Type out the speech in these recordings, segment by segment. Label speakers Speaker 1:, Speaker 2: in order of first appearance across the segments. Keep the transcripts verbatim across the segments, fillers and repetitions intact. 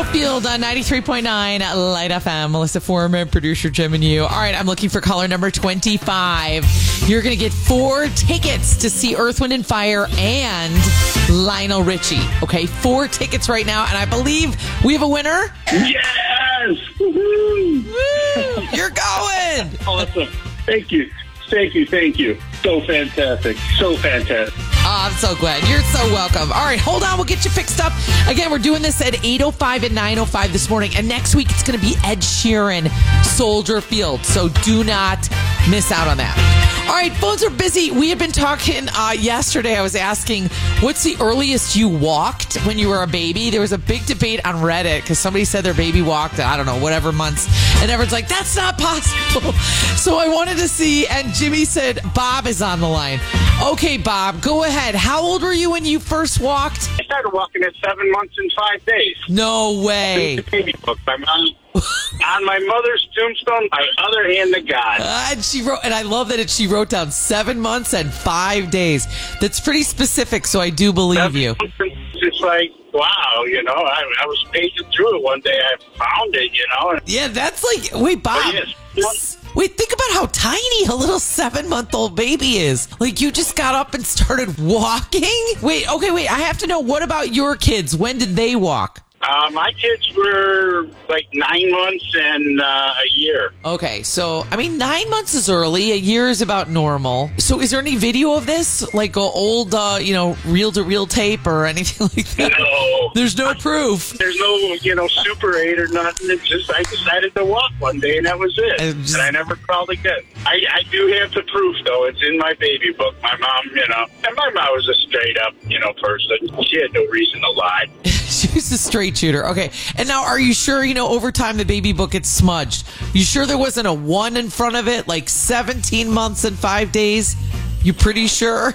Speaker 1: Outfield on ninety-three point nine Light F M. Melissa Foreman, producer Jim and you. All right, I'm looking for caller number twenty-five. You're going to get four tickets to see Earth, Wind and Fire and Lionel Richie. Okay, four tickets right now, and I believe we have a winner.
Speaker 2: Yes! Woo-hoo.
Speaker 1: Woo! You're going!
Speaker 2: Awesome. Thank you. Thank you. Thank you. So fantastic. So fantastic.
Speaker 1: Oh, I'm so glad. You're so welcome. All right, hold on. We'll get you fixed up. Again, we're doing this at eight oh five and nine oh five this morning. And next week, it's going to be Ed Sheeran, Soldier Field. So do not miss out on that. All right, phones are busy. We had been talking uh, yesterday. I was asking, what's the earliest you walked when you were a baby? There was a big debate on Reddit because somebody said their baby walked, I don't know, whatever months. And everyone's like, that's not possible. So I wanted to see, and Jimmy said, Bob is on the line. Okay, Bob, go ahead. How old were you when you first walked?
Speaker 2: I started walking at seven months and five days.
Speaker 1: No way.
Speaker 2: The baby book. My mom, on my mother's tombstone, my other hand to God.
Speaker 1: Uh, and she wrote, and I love that it, she wrote down seven months and five days. That's pretty specific, so I do believe
Speaker 2: Seven
Speaker 1: you.
Speaker 2: It's like, wow, you know, I, I was paging through it one day. I found it, you know.
Speaker 1: Yeah, that's like, wait, Bob.
Speaker 2: Yes.
Speaker 1: Wait, think about how tiny a little seven-month-old baby is. Like, you just got up and started walking? Wait, okay, wait, I have to know, what about your kids? When did they walk?
Speaker 2: Uh, my kids were like nine months and uh, a year.
Speaker 1: Okay, so, I mean, nine months is early. A year is about normal. So is there any video of this? Like, a old, uh, you know, reel-to-reel tape or anything like that?
Speaker 2: No.
Speaker 1: There's no proof.
Speaker 2: There's no, you know, Super eight or nothing. It's just I decided to walk one day, and that was it.
Speaker 1: And just-
Speaker 2: And I never crawled again. I, I do have the proof, though. It's in my baby book. My mom, you know, and my mom was a straight-up, you know, person. She had no reason to lie.
Speaker 1: She was a straight shooter. Okay. And now, are you sure, you know, over time the baby book gets smudged? You sure there wasn't a one in front of it, like seventeen months and five days? You pretty sure?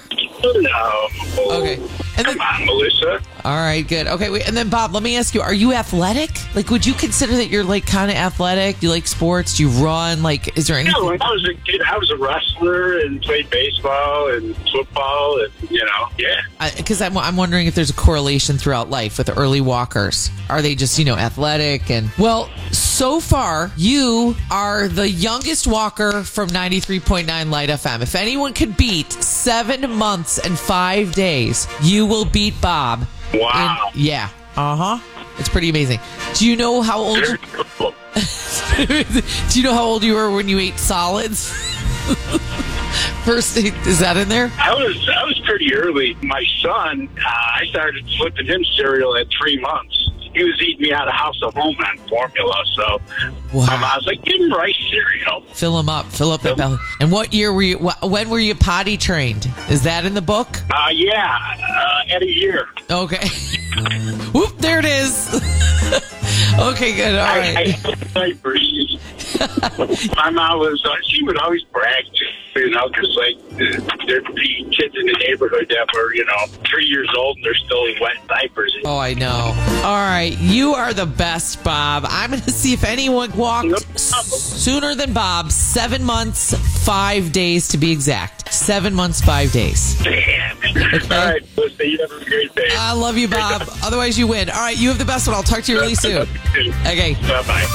Speaker 2: No.
Speaker 1: Okay. And
Speaker 2: Come
Speaker 1: then,
Speaker 2: on, Melissa.
Speaker 1: all right, good. Okay, wait, and then Bob, let me ask you: are you athletic? Like, would you consider that you're like kind of athletic? Do you like sports? Do you run? Like, is there anything?
Speaker 2: Yeah, when I was a kid, I was a wrestler and played baseball and football, and you know, yeah.
Speaker 1: Because I'm, I'm wondering if there's a correlation throughout life with early walkers. Are they just, you know, athletic? And well, so far, you are the youngest walker from ninety-three point nine Light F M. If anyone could beat seven months and five days, you will beat Bob.
Speaker 2: Wow.
Speaker 1: In, yeah. Uh-huh. It's pretty amazing. Do you know how old
Speaker 2: Very
Speaker 1: you...
Speaker 2: cool.
Speaker 1: Do you know how old you were when you ate solids? First, is that in there?
Speaker 2: I was I was pretty early. My son, uh, I started flipping him cereal at three months. He was eating me out of house of home on formula, so
Speaker 1: Wow.
Speaker 2: my mom's like, give him rice cereal.
Speaker 1: Fill them up. Fill up that belly. And what year were you, wh- when were you potty trained? Is that in the book?
Speaker 2: Uh, yeah, uh, at a year.
Speaker 1: Okay. Whoop, there it is. Okay, good. All
Speaker 2: I,
Speaker 1: right.
Speaker 2: I had diapers. My mom was, uh, she would always brag, you know, because, like, there'd be kids in the neighborhood that were, you know, three years old and they're still in wet diapers.
Speaker 1: Oh, I know. All right. You are the best, Bob. I'm going to see if anyone walked
Speaker 2: No
Speaker 1: s-
Speaker 2: problem.
Speaker 1: sooner than Bob. Seven months, five days to be exact. Seven months, five days.
Speaker 2: Damn.
Speaker 1: Okay.
Speaker 2: All right, listen, you have a great day.
Speaker 1: I love you, Bob. Otherwise, you win. All right. You have the best one. I'll talk to you really soon. Okay.
Speaker 2: Bye-bye.